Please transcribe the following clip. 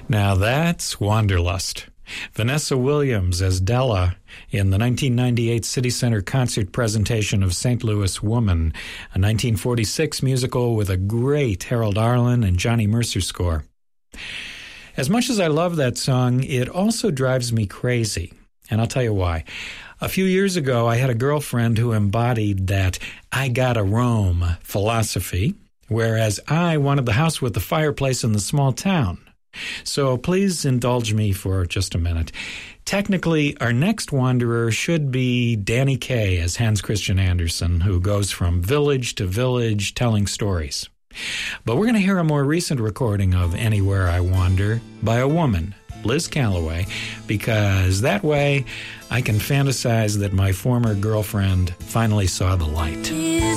Now that's Wanderlust. Vanessa Williams as Della in the 1998 City Center concert presentation of St. Louis Woman, a 1946 musical with a great Harold Arlen and Johnny Mercer score. As much as I love that song, it also drives me crazy, and I'll tell you why. A few years ago, I had a girlfriend who embodied that I gotta roam philosophy, whereas I wanted the house with the fireplace in the small town. So please indulge me for just a minute. Technically, our next wanderer should be Danny Kaye as Hans Christian Andersen, who goes from village to village telling stories. But we're going to hear a more recent recording of Anywhere I Wander by a woman, Liz Callaway, because that way I can fantasize that my former girlfriend finally saw the light.